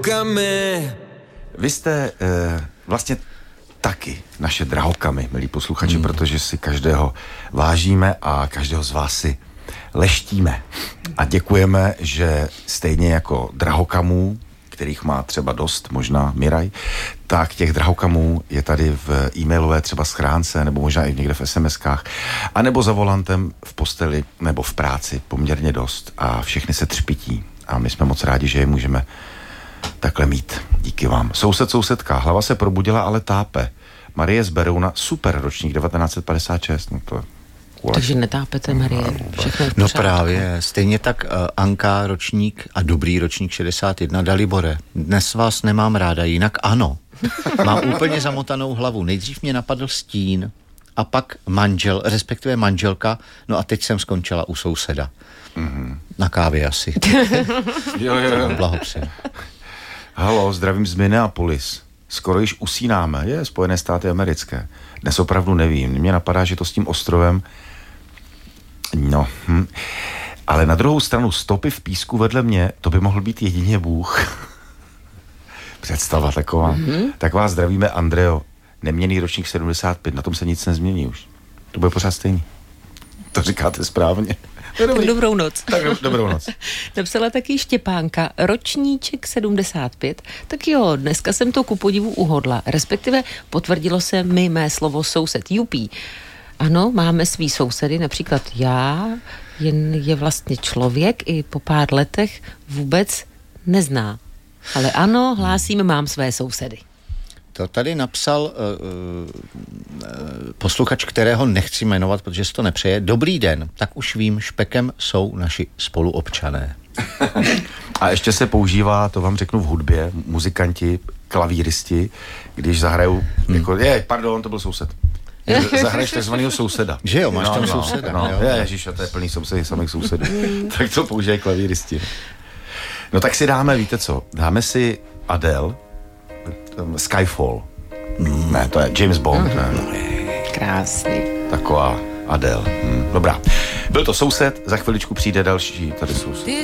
drahokamy. Vy jste vlastně taky naše drahokamy, milí posluchači, protože si každého vážíme a každého z vás si leštíme. A děkujeme, že stejně jako drahokamů, kterých má třeba dost, možná Miraj, tak těch drahokamů je tady v e-mailové třeba schránce, nebo možná i někde v SMS-kách, anebo za volantem v posteli nebo v práci poměrně dost a všechny se třpití. A my jsme moc rádi, že je můžeme takhle mít. Díky vám. Sousedka, hlava se probudila, ale tápe. Marie z Berouna, super ročník 1956. No to takže netápete, Marie. Všechno No právě, stejně tak Anka ročník a dobrý ročník 61, Dalibore. Dnes vás nemám ráda, jinak ano. Mám úplně zamotanou hlavu. Nejdřív mě napadl stín a pak manžel, respektive manželka, no a teď jsem skončila u souseda. Mm-hmm. Na kávě asi. jo. Blahopřeji. Halo, zdravím z Minneapolis. Skoro již usínáme. Je Spojené státy americké. Dnes opravdu nevím. Mně napadá, že to s tím ostrovem. No. Ale na druhou stranu stopy v písku vedle mě, to by mohl být jedině Bůh. Představa taková. Mm-hmm. Tak vás zdravíme, Andreo. Neměnný ročník 75. Na tom se nic nezmění už. To bude pořád stejný. To říkáte správně. Tak dobrou noc. Tak dobrou noc. Napsala taky Štěpánka, ročníček 75. Tak jo, dneska jsem to ku podivu uhodla. Respektive potvrdilo se mi mé slovo soused. Jupí. Ano, máme svý sousedy, například já, jen je vlastně člověk i po pár letech vůbec nezná. Ale ano, hlásím, mám své sousedy. To tady napsal posluchač, kterého nechci jmenovat, protože si to nepřeje. Dobrý den, tak už vím, špekem jsou naši spoluobčané. A ještě se používá, to vám řeknu v hudbě, muzikanti, klavíristi, když zahrajou, jako, pardon, to byl soused. Zahraješ takzvanýho souseda. Že jo, máš tam souseda. No, ježiš, a to je plný sousedy, samých sousedů. Tak to používají klavíristi. No tak si dáme, víte co, dáme si Adele, Skyfall. Ne, to je James Bond. Krásný. Taková Adele. Dobrá. Byl to soused, za chviličku přijde další, tady soused.